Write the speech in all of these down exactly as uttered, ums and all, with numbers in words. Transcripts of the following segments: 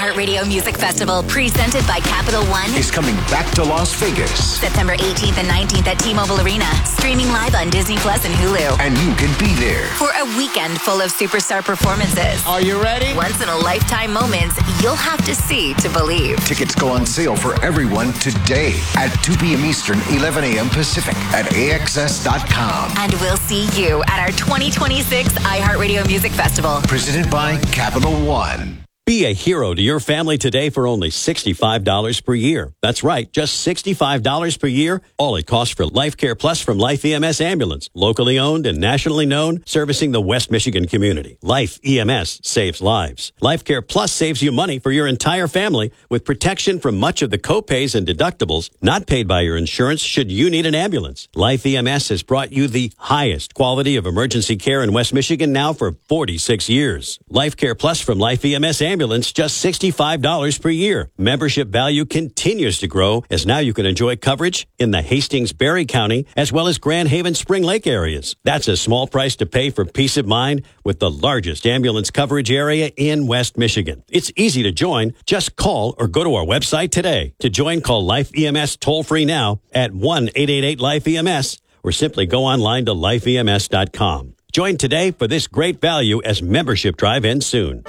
iHeartRadio Music Festival, presented by Capital One, is coming back to Las Vegas. September eighteenth and nineteenth at T-Mobile Arena. Streaming live on Disney Plus and Hulu. And you can be there for a weekend full of superstar performances. Are you ready? Once-in-a-lifetime moments you'll have to see to believe. Tickets go on sale for everyone today at two p.m. Eastern, eleven a.m. Pacific at A X S dot com. And we'll see you at our twenty twenty-six iHeartRadio Music Festival. Presented by Capital One. Be a hero to your family today for only sixty-five dollars per year. That's right, just sixty-five dollars per year. All it costs for Life Care Plus from Life E M S Ambulance. Locally owned and nationally known, servicing the West Michigan community. Life E M S saves lives. Life Care Plus saves you money for your entire family with protection from much of the copays and deductibles not paid by your insurance should you need an ambulance. Life E M S has brought you the highest quality of emergency care in West Michigan now for forty-six years. Life Care Plus from Life E M S Ambulance. Ambulance, just sixty-five dollars per year. Membership value continues to grow as now you can enjoy coverage in the Hastings, Berry County, as well as Grand Haven, Spring Lake areas. That's a small price to pay for peace of mind with the largest ambulance coverage area in West Michigan. It's easy to join. Just call or go to our website today. To join, call Life E M S toll-free now at one eight eight eight life E M S or simply go online to life E M S dot com. Join today for this great value as membership drive ends soon.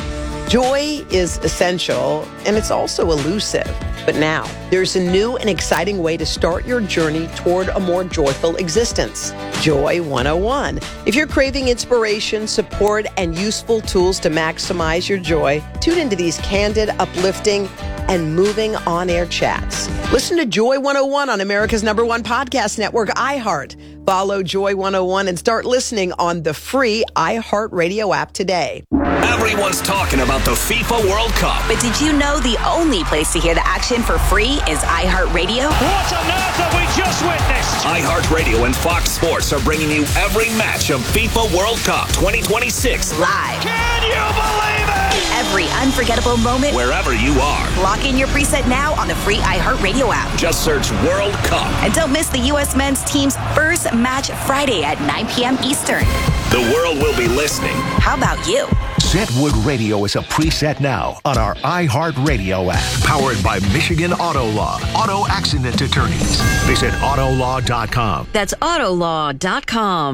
Joy is essential, and it's also elusive. But now, there's a new and exciting way to start your journey toward a more joyful existence. Joy one oh one. If you're craving inspiration, support, and useful tools to maximize your joy, tune into these candid, uplifting, and moving on-air chats. Listen to Joy one oh one on America's number one podcast network, iHeart. Follow Joy one oh one and start listening on the free iHeartRadio app today. Everyone's talking about the FIFA World Cup. But did you know the only place to hear the action for free is iHeartRadio? What on earth have we just witnessed? iHeartRadio and Fox Sports are bringing you every match of FIFA World Cup twenty twenty-six live. Can you believe it? Every unforgettable moment, wherever you are. Lock in your preset now on the free iHeartRadio app. Just search World Cup. And don't miss the U S men's team's first match Friday at nine p.m. Eastern. The world will be listening. How about you? Set Wood Radio is a preset now on our iHeartRadio app. Powered by Michigan Auto Law. Auto accident attorneys. Visit auto law dot com. That's auto law dot com.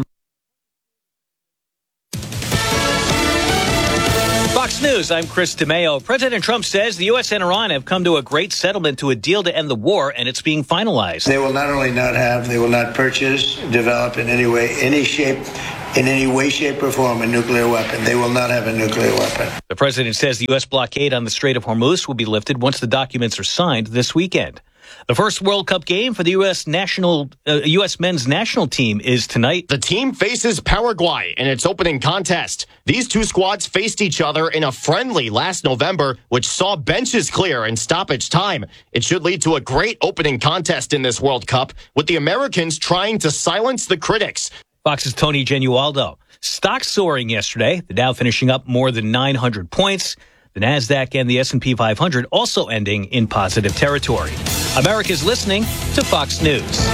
Fox News, I'm Chris DeMeo. President Trump says the U S and Iran have come to a great settlement to a deal to end the war, and it's being finalized. They will not only not have, they will not purchase, develop in any way, any shape, in any way, shape, or form a nuclear weapon. They will not have a nuclear weapon. The president says the U S blockade on the Strait of Hormuz will be lifted once the documents are signed this weekend. The first World Cup game for the U S national, uh, U S men's national team is tonight. The team faces Paraguay in its opening contest. These two squads faced each other in a friendly last November, which saw benches clear in stoppage time. It should lead to a great opening contest in this World Cup, with the Americans trying to silence the critics. Fox's Tony Genualdo. Stocks soaring yesterday, the Dow finishing up more than nine hundred points. The NASDAQ and the S and P five hundred also ending in positive territory. America's listening to Fox News.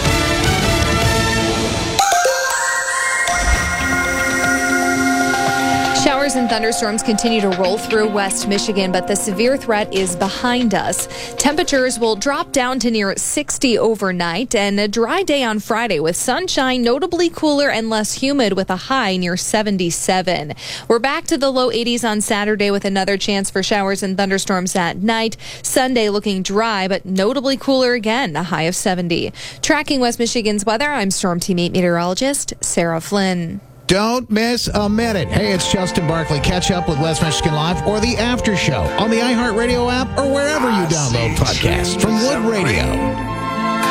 Showers and thunderstorms continue to roll through West Michigan, but the severe threat is behind us. Temperatures will drop down to near sixty overnight, and a dry day on Friday with sunshine, notably cooler and less humid with a high near seventy-seven. We're back to the low eighties on Saturday with another chance for showers and thunderstorms at night. Sunday looking dry, but notably cooler again, a high of seventy. Tracking West Michigan's weather, I'm Storm Team eight meteorologist Sarah Flynn. Don't miss a minute. Hey, it's Justin Barkley. Catch up with West Michigan Live or the After Show on the iHeartRadio app or wherever you download podcasts from Wood Radio.